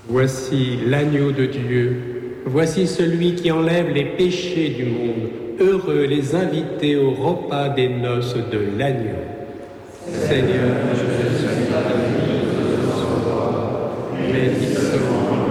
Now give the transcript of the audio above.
Voici l'agneau de Dieu, voici celui qui enlève les péchés du monde. Heureux les invités au repas des noces de l'agneau. Seigneur, je